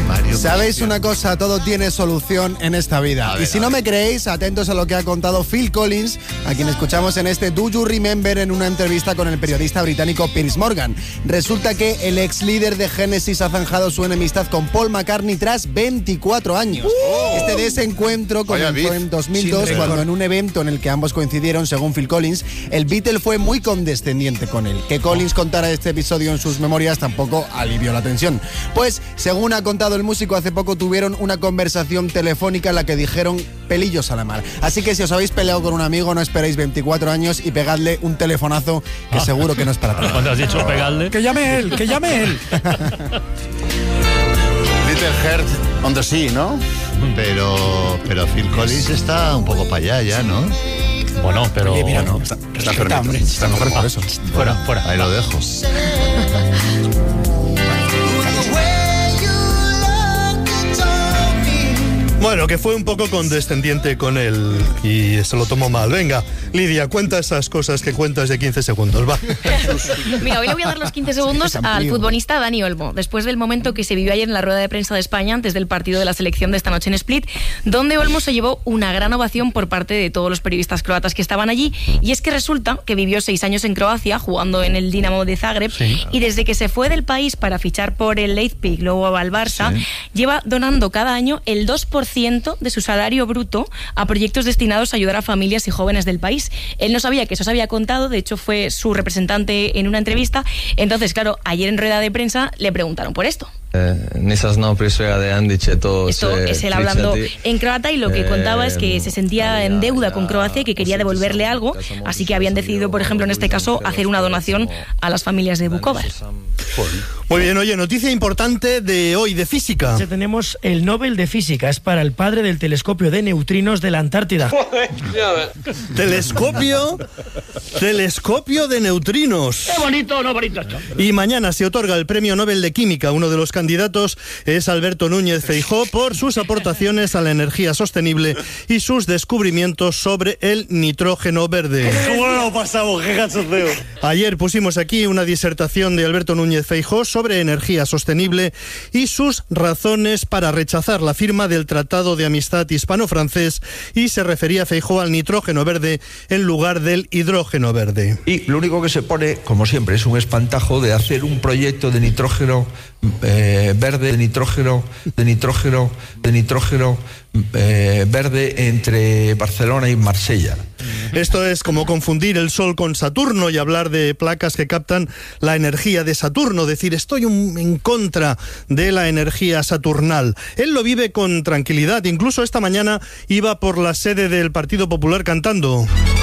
Mario. ¿Sabéis una cosa? Todo tiene solución en esta vida. Y si no me creéis, atentos a lo que ha contado Phil Collins, a quien escuchamos en este Do You Remember, en una entrevista con el periodista británico Piers Morgan. Resulta que el ex líder de Genesis ha zanjado su enemistad con Paul McCartney tras 24 años. Este desencuentro comenzó en 2002, cuando en un evento en el que ambos coincidieron, según Phil Collins, el Beatle fue muy condescendiente con él. Que Collins contara este episodio en sus memorias tampoco alivió la tensión. Pues, según ha contado el músico, hace poco tuvieron una conversación telefónica en la que dijeron pelillos a la mar. Así que si os habéis peleado con un amigo, no esperéis 24 años y pegadle un telefonazo, que seguro que no es para tanto. Cuando has dicho pegarle... Que llame él, que llame él. Little Heart on the Sea, ¿no? Pero Phil Collins está un poco para allá ya, ¿no? Bueno, pero... Oye, mira, Bueno, está enfermo. Está enfermo por eso. Fuera. Ahí lo dejo. Bueno, que fue un poco condescendiente con él y se lo tomó mal. Venga, Lidia, cuenta esas cosas que cuentas de 15 segundos, va. Mira, hoy le voy a dar los 15 segundos al futbolista Dani Olmo, después del momento que se vivió ayer en la rueda de prensa de España antes del partido de la selección de esta noche en Split, donde Olmo se llevó una gran ovación por parte de todos los periodistas croatas que estaban allí. Y es que resulta que vivió 6 años en Croacia, jugando en el Dinamo de Zagreb, y desde que se fue del país para fichar por el Leipzig, luego al Barça, lleva donando cada año el 2% de su salario bruto a proyectos destinados a ayudar a familias y jóvenes del país. Él no sabía que eso se había contado, de hecho fue su representante en una entrevista. Entonces, claro, ayer en rueda de prensa le preguntaron por esto. Nisam znao prije svega da je Andić to Esto es él hablando en croata, y lo que contaba es que se sentía en deuda con Croacia y que quería devolverle algo, así que habían decidido, por ejemplo, en este caso, hacer una donación a las familias de Vukovar. Muy bien, oye, noticia importante de hoy, de física. Tenemos el Nobel de Física, es para el padre del telescopio de neutrinos de la Antártida. Telescopio de neutrinos. ¡Qué bonito, no bonito! Y mañana se otorga el Premio Nobel de Química. Uno de los candidatos es Alberto Núñez Feijóo por sus aportaciones a la energía sostenible y sus descubrimientos sobre el nitrógeno verde. Ayer pusimos aquí una disertación de Alberto Núñez Feijóo sobre energía sostenible y sus razones para rechazar la firma del Tratado de Amistad Hispano-Francés, y se refería Feijóo al nitrógeno verde en lugar del hidrógeno verde. Y lo único que se pone, como siempre, es un espantajo de hacer un proyecto de nitrógeno verde, de nitrógeno verde entre Barcelona y Marsella. Esto es como confundir el Sol con Saturno y hablar de placas que captan la energía de Saturno, decir estoy en contra de la energía saturnal. Él lo vive con tranquilidad, incluso esta mañana iba por la sede del Partido Popular cantando.